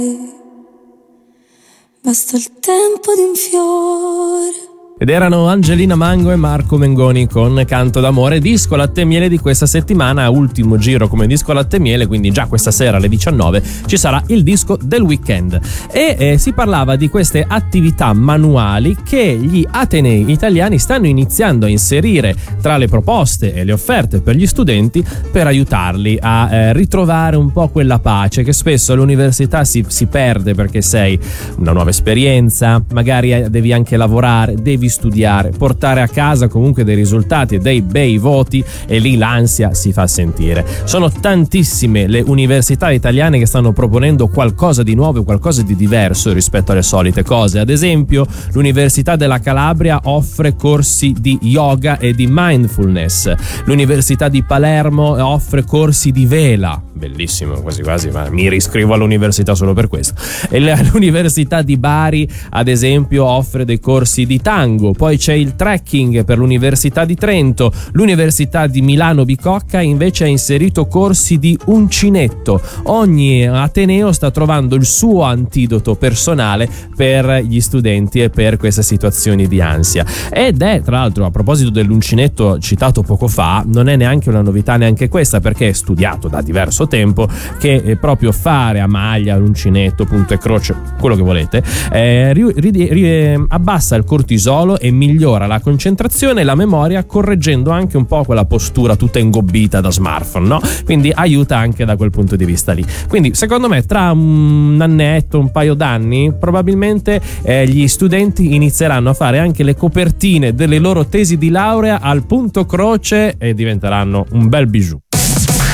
Basta il tempo di un fiore. Ed erano Angelina Mango e Marco Mengoni con Canto d'amore, disco latte e miele di questa settimana, ultimo giro come disco latte e miele, quindi già questa sera alle 19 ci sarà il disco del weekend. E si parlava di queste attività manuali che gli atenei italiani stanno iniziando a inserire tra le proposte e le offerte per gli studenti per aiutarli a ritrovare un po' quella pace che spesso all'università si perde, perché sei una nuova esperienza, magari devi anche lavorare, devi studiare, portare a casa comunque dei risultati e dei bei voti, e lì l'ansia si fa sentire. Sono tantissime le università italiane che stanno proponendo qualcosa di nuovo e qualcosa di diverso rispetto alle solite cose. Ad esempio, l'Università della Calabria offre corsi di yoga e di mindfulness. L'Università di Palermo offre corsi di vela. Bellissimo, quasi quasi, ma mi riscrivo all'università solo per questo. E l'Università di Bari, ad esempio, offre dei corsi di tango. Poi c'è il trekking per l'Università di Trento. L'Università di Milano Bicocca invece ha inserito corsi di uncinetto. Ogni ateneo sta trovando il suo antidoto personale per gli studenti e per queste situazioni di ansia. Ed è, tra l'altro, a proposito dell'uncinetto citato poco fa, non è neanche una novità neanche questa, perché è studiato da diverso tempo che proprio fare a maglia, l'uncinetto, punto e croce, quello che volete, abbassa il cortisolo e migliora la concentrazione e la memoria, correggendo anche un po' quella postura tutta ingobbita da smartphone, no? Quindi aiuta anche da quel punto di vista lì. Quindi secondo me tra un annetto, un paio d'anni, probabilmente gli studenti inizieranno a fare anche le copertine delle loro tesi di laurea al punto croce e diventeranno un bel bijou.